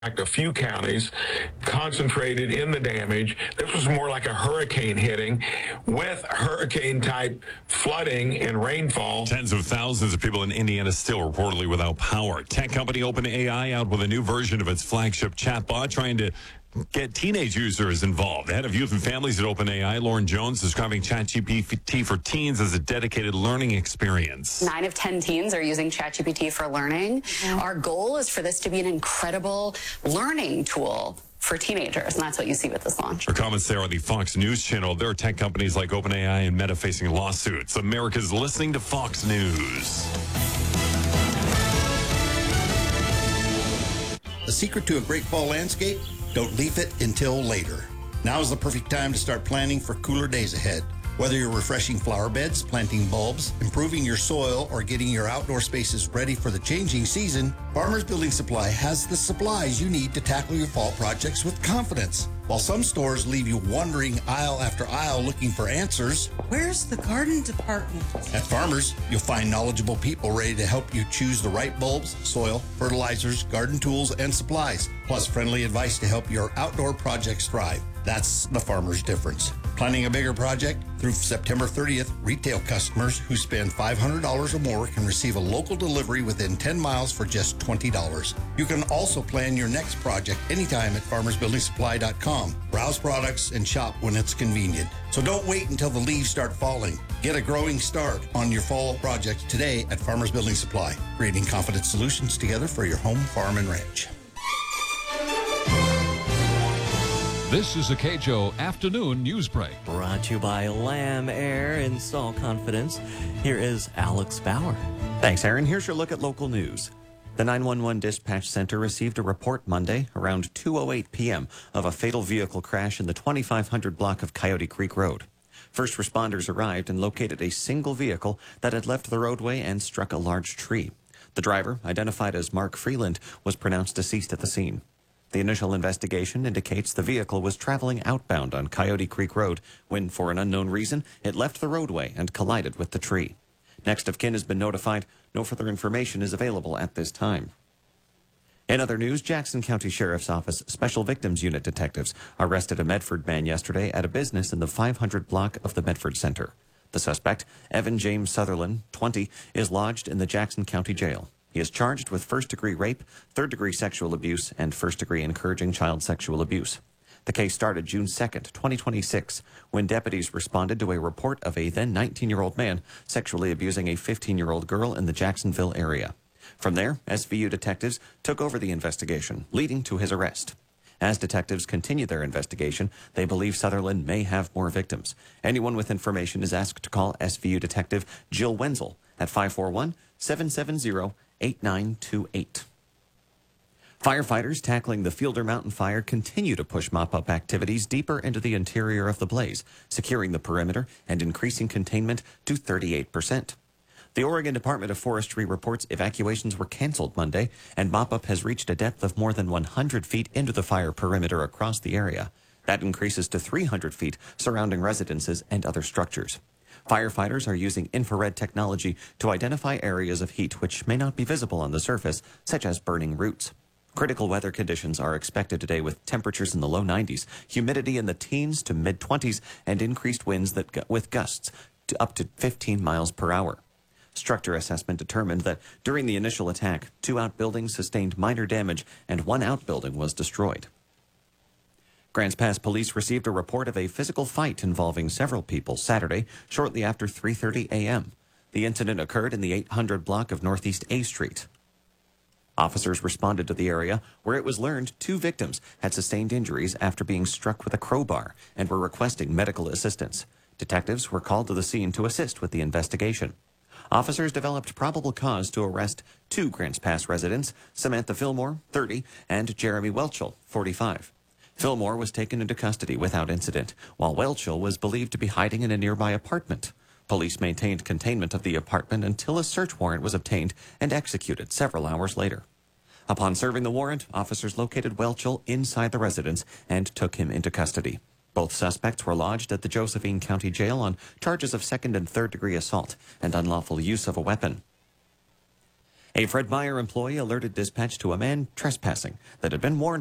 A few counties concentrated in the damage. This was more like a hurricane hitting with hurricane-type flooding and rainfall. Tens of thousands of people in Indiana still reportedly without power. Tech company OpenAI out with a new version of its flagship chatbot trying to get teenage users involved. The head of youth and families at OpenAI, Lauren Jones, describing ChatGPT for teens as a dedicated learning experience. 9 of 10 teens are using ChatGPT for learning. Our goal is for this to be an incredible learning tool for teenagers, and that's what you see with this launch. For comments there on the Fox News channel, there are tech companies like OpenAI and Meta facing lawsuits. America's listening to Fox News. The secret to a great fall landscape? Don't leave it until later. Now is the perfect time to start planning for cooler days ahead. Whether you're refreshing flower beds, planting bulbs, improving your soil, or getting your outdoor spaces ready for the changing season, Farmers Building Supply has the supplies you need to tackle your fall projects with confidence. While some stores leave you wandering aisle after aisle looking for answers, where's the garden department? At Farmers, you'll find knowledgeable people ready to help you choose the right bulbs, soil, fertilizers, garden tools, and supplies, plus friendly advice to help your outdoor projects thrive. That's the Farmers difference. Planning a bigger project? Through September 30th, retail customers who spend $500 or more can receive a local delivery within 10 miles for just $20. You can also plan your next project anytime at farmersbuildingsupply.com. Browse products and shop when it's convenient. So don't wait until the leaves start falling. Get a growing start on your fall project today at Farmers Building Supply, creating confident solutions together for your home, farm, and ranch. This is a KJO Afternoon News Break. Brought to you by Lamb Air. Install confidence. Here is Alex Bauer. Thanks, Aaron. Here's your look at local news. The 911 dispatch center received a report Monday around 2:08 p.m. of a fatal vehicle crash in the 2500 block of Coyote Creek Road. First responders arrived and located a single vehicle that had left the roadway and struck a large tree. The driver, identified as Mark Freeland, was pronounced deceased at the scene. The initial investigation indicates the vehicle was traveling outbound on Coyote Creek Road when, for an unknown reason, it left the roadway and collided with the tree. Next of kin has been notified. No further information is available at this time. In other news, Jackson County Sheriff's Office Special Victims Unit detectives arrested a Medford man yesterday at a business in the 500 block of the Medford Center. The suspect, Evan James Sutherland, 20, is lodged in the Jackson County Jail. He is charged with first-degree rape, third-degree sexual abuse, and first-degree encouraging child sexual abuse. The case started June 2nd, 2026, when deputies responded to a report of a then 19-year-old man sexually abusing a 15-year-old girl in the Jacksonville area. From there, SVU detectives took over the investigation, leading to his arrest. As detectives continue their investigation, they believe Sutherland may have more victims. Anyone with information is asked to call SVU detective Jill Wenzel at 541-770-8928. Firefighters tackling the Fielder Mountain fire continue to push mop-up activities deeper into the interior of the blaze, securing the perimeter and increasing containment to 38%. The Oregon Department of Forestry reports evacuations were canceled Monday, and mop-up has reached a depth of more than 100 feet into the fire perimeter across the area. That increases to 300 feet surrounding residences and other structures. Firefighters are using infrared technology to identify areas of heat which may not be visible on the surface, such as burning roots. Critical weather conditions are expected today with temperatures in the low 90s, humidity in the teens to mid-20s, and increased winds with gusts to up to 15 miles per hour. Structure assessment determined that during the initial attack, 2 outbuildings sustained minor damage and 1 outbuilding was destroyed. Grants Pass police received a report of a physical fight involving several people Saturday, shortly after 3:30 a.m. The incident occurred in the 800 block of Northeast A Street. Officers responded to the area where it was learned 2 victims had sustained injuries after being struck with a crowbar and were requesting medical assistance. Detectives were called to the scene to assist with the investigation. Officers developed probable cause to arrest 2 Grants Pass residents, Samantha Fillmore, 30, and Jeremy Welchel, 45. Fillmore was taken into custody without incident, while Welchel was believed to be hiding in a nearby apartment. Police maintained containment of the apartment until a search warrant was obtained and executed several hours later. Upon serving the warrant, officers located Welchel inside the residence and took him into custody. Both suspects were lodged at the Josephine County Jail on charges of second and third degree assault and unlawful use of a weapon. A Fred Meyer employee alerted dispatch to a man trespassing that had been warned